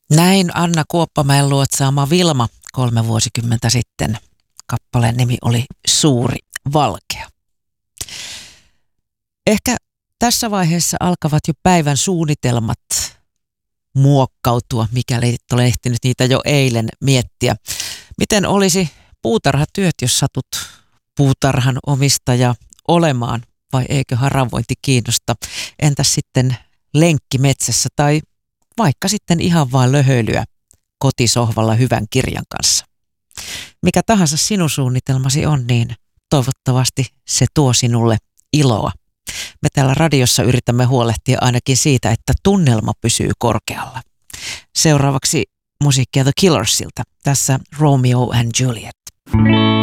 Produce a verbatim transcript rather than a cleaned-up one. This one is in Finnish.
Näin Anna Kuoppamäen luotsaama Vilma kolme vuosikymmentä sitten. Kappaleen nimi oli Suuri Valkea. Ehkä tässä vaiheessa alkavat jo päivän suunnitelmat muokkautua, mikäli et ole ehtinyt niitä jo eilen miettiä. Miten olisi puutarhatyöt, jos satut puutarhan omistaja olemaan, vai eikö haravointi kiinnosta? Entäs sitten lenkki metsässä tai vaikka sitten ihan vain löhöilyä kotisohvalla hyvän kirjan kanssa? Mikä tahansa sinun suunnitelmasi on, niin toivottavasti se tuo sinulle iloa. Me täällä radiossa yritämme huolehtia ainakin siitä, että tunnelma pysyy korkealla. Seuraavaksi musiikkia The Killersilta. Tässä Romeo and Juliet.